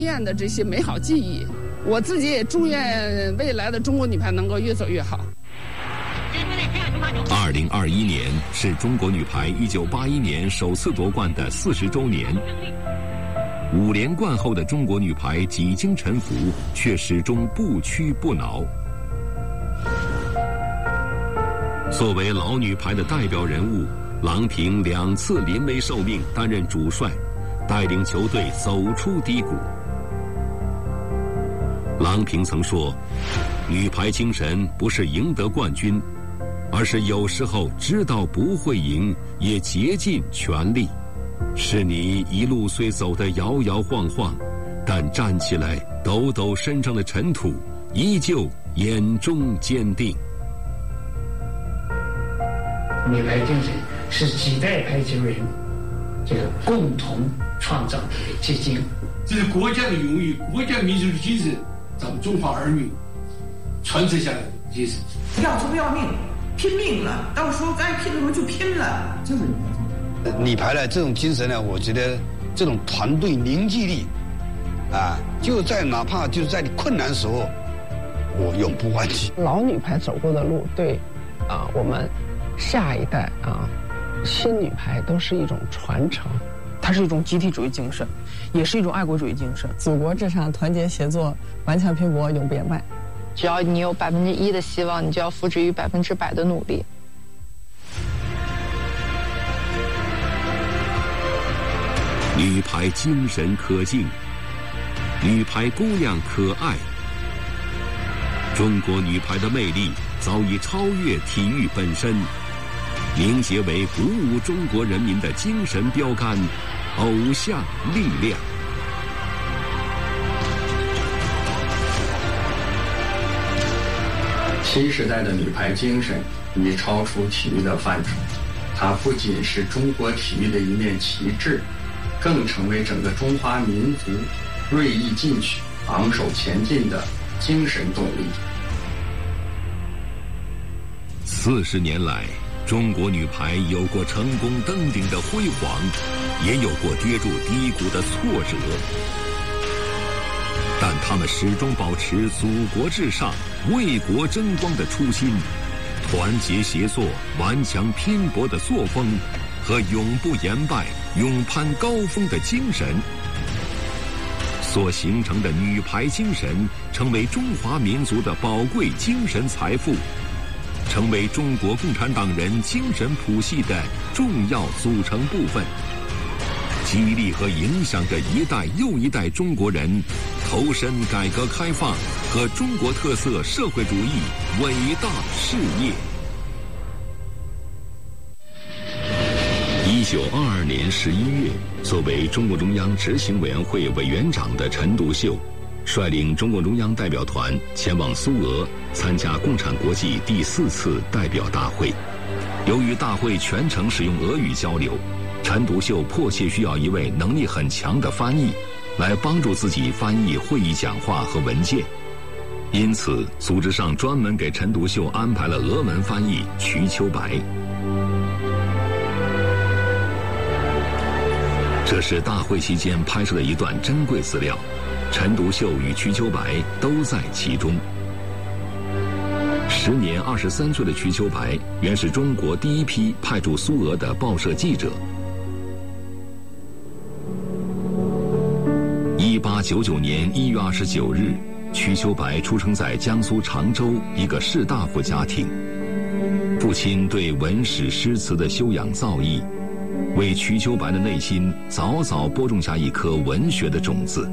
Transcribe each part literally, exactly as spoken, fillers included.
验的这些美好记忆。我自己也祝愿未来的中国女排能够越走越好。 二零二一年是中国女排一九八一年首次夺冠的四十周年。五连冠后的中国女排几经沉浮，却始终不屈不挠。作为老女排的代表人物，郎平两次临危受命担任主帅，带领球队走出低谷。郎平曾说，女排精神不是赢得冠军，而是有时候知道不会赢，也竭尽全力。是你一路虽走得摇摇晃晃，但站起来抖抖身上的尘土，依旧眼中坚定。 女排精神是几代排球人这个共同创造的结晶， 这是国家的荣誉，国家民族的精神，咱们中华儿女传承下来的精神。 要出不要命，拼命了，到时候该拼的时候就拼了，这是女排的这种精神呢，我觉得这种团队凝聚力，啊，就在哪怕就是在你困难的时候，我永不忘记。 老女排走过的路，对，啊，我们下一代啊，新女排都是一种传承，它是一种集体主义精神，也是一种爱国主义精神。 祖国至上，团结协作，顽强拼搏，永不言败。 只要你有百分之一的希望，你就要付之于百分之百的努力。 女排精神可敬，女排姑娘可爱。中国女排的魅力早已超越体育本身，凝结为鼓舞中国人民的精神标杆，偶像力量。 新时代的女排精神已超出体育的范畴，它不仅是中国体育的一面旗帜，更成为整个中华民族锐意进取、昂首前进的精神动力。 四十年来，中国女排有过成功登顶的辉煌，也有过跌入低谷的挫折，但他们始终保持祖国至上、为国争光的初心，团结协作、顽强拼搏的作风和永不言败、勇攀高峰的精神，所形成的女排精神，成为中华民族的宝贵精神财富，成为中国共产党人精神谱系的重要组成部分，激励和影响着一代又一代中国人投身改革开放和中国特色社会主义伟大事业。一九二二年十一月，作为中共中央执行委员会委员长的陈独秀，率领中共中央代表团前往苏俄参加共产国际第四次代表大会。由于大会全程使用俄语交流，陈独秀迫切需要一位能力很强的翻译，来帮助自己翻译会议讲话和文件。因此，组织上专门给陈独秀安排了俄文翻译瞿秋白。这是大会期间拍摄的一段珍贵资料，陈独秀与瞿秋白都在其中。时年二十三岁的瞿秋白，原是中国第一批派驻苏俄的报社记者。一八九九年一月二十九日，瞿秋白出生在江苏常州一个士大夫家庭。父亲对文史诗词的修养造诣，为瞿秋白的内心早早播种下一颗文学的种子。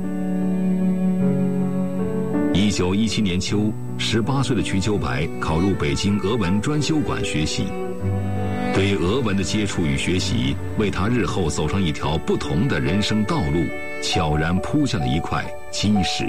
一九一七年秋，十八岁的瞿秋白考入北京俄文专修馆学习。对俄文的接触与学习，为他日后走上一条不同的人生道路悄然铺下了一块基石。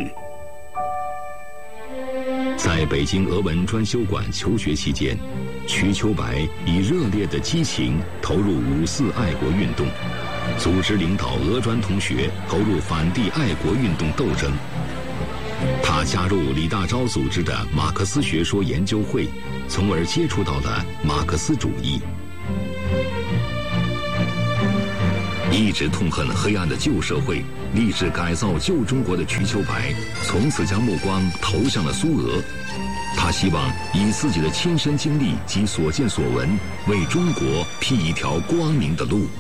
在北京俄文专修馆求学期间，瞿秋白以热烈的激情投入五四爱国运动，组织领导俄专同学投入反帝爱国运动斗争。他加入李大钊组织的马克思学说研究会，从而接触到了马克思主义。 一直痛恨黑暗的旧社会，立志改造旧中国的瞿秋白，从此将目光投向了苏俄。他希望以自己的亲身经历及所见所闻，为中国辟一条光明的路。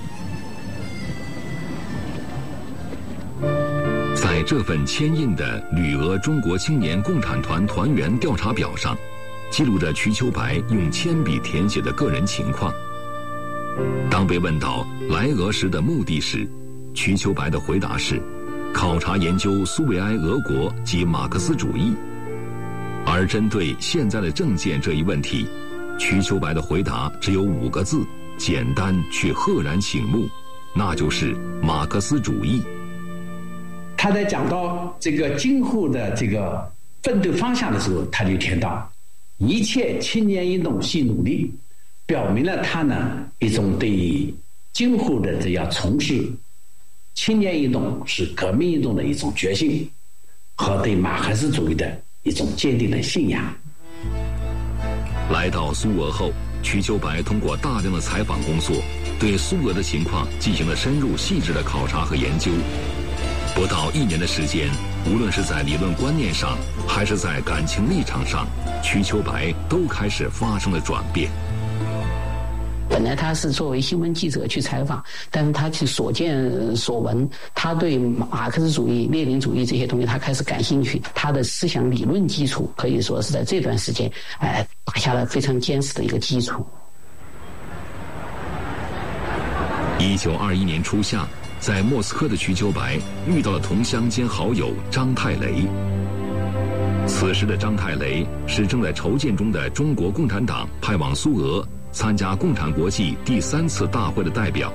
在这份签印的旅俄中国青年共产团团员调查表上，记录着瞿秋白用铅笔填写的个人情况。当被问到来俄时的目的时，瞿秋白的回答是考察研究苏维埃俄国及马克思主义。而针对现在的政见这一问题，瞿秋白的回答只有五个字，简单却赫然醒目，那就是马克思主义。 他在讲到这个今后的这个奋斗方向的时候，他就提到一切青年运动系努力，表明了他呢一种对今后的这样从事青年运动是革命运动的一种决心，和对马克思主义的一种坚定的信仰。 来到苏俄后，瞿秋白通过大量的采访工作，对苏俄的情况进行了深入细致的考察和研究。不到一年的时间，无论是在理论观念上，还是在感情立场上，瞿秋白都开始发生了转变。 本来他是作为新闻记者去采访，但是他去所见所闻，他对马克思主义、列宁主义这些东西他开始感兴趣，他的思想理论基础可以说是在这段时间哎打下了非常坚实的一个基础。 一九二一年初夏，在莫斯科的瞿秋白遇到了同乡兼好友张太雷。此时的张太雷是正在筹建中的中国共产党派往苏俄参加共产国际第三次大会的代表。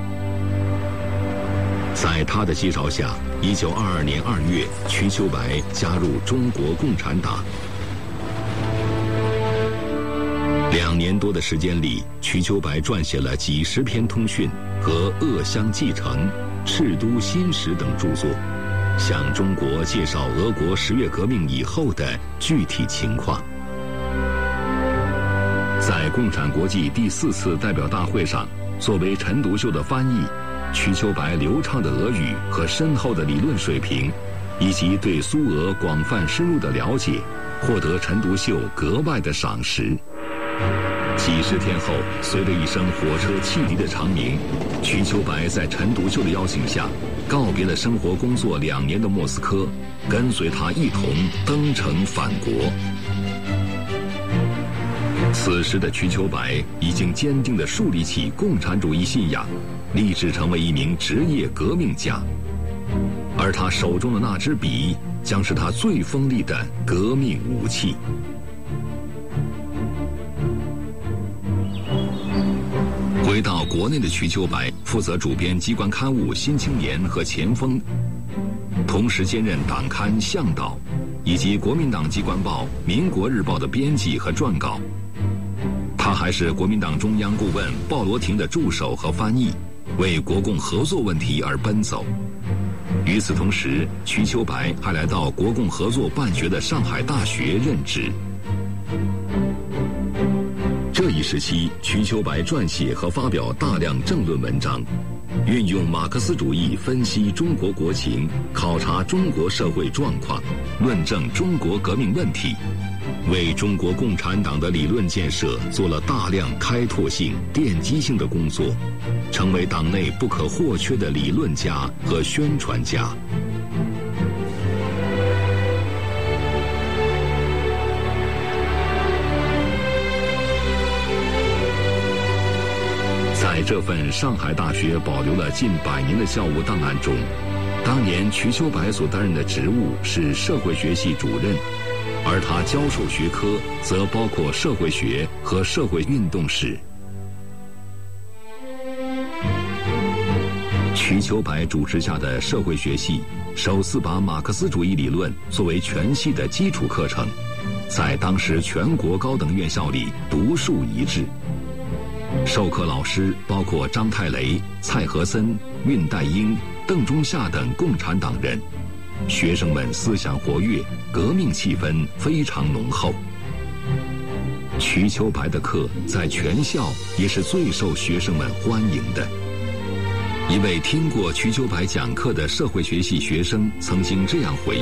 在他的介绍下，一九二二年二月，瞿秋白加入中国共产党。两年多的时间里，瞿秋白撰写了几十篇通讯和《鄂湘纪程》《赤都新史》等著作，向中国介绍俄国十月革命以后的具体情况。在共产国际第四次代表大会上，作为陈独秀的翻译，瞿秋白流畅的俄语和深厚的理论水平，以及对苏俄广泛深入的了解，获得陈独秀格外的赏识。几十天后，随着一声火车汽笛的长鸣，瞿秋白在陈独秀的邀请下，告别了生活工作两年的莫斯科，跟随他一同登城返国。此时的瞿秋白已经坚定地树立起共产主义信仰，立志成为一名职业革命家，而他手中的那支笔将是他最锋利的革命武器。回到国内的瞿秋白负责主编机关刊物《新青年》和《前锋》，同时兼任党刊《向导》以及国民党机关报《民国日报》的编辑和撰稿。他还是国民党中央顾问鲍罗廷的助手和翻译，为国共合作问题而奔走。与此同时，瞿秋白还来到国共合作办学的上海大学任职。这一时期，瞿秋白撰写和发表大量政论文章，运用马克思主义分析中国国情，考察中国社会状况，论证中国革命问题，为中国共产党的理论建设做了大量开拓性、奠基性的工作，成为党内不可或缺的理论家和宣传家。在这份上海大学保留了近百年的教务档案中，当年瞿秋白所担任的职务是社会学系主任，而他教授学科则包括社会学和社会运动史。瞿秋白主持下的社会学系首次把马克思主义理论作为全系的基础课程，在当时全国高等院校里独树一帜。授课老师包括张太雷、蔡和森、恽代英、邓中夏等共产党人，学生们思想活跃，革命气氛非常浓厚。瞿秋白的课在全校也是最受学生们欢迎的。 一位听过瞿秋白讲课的社会学系学生曾经这样回忆。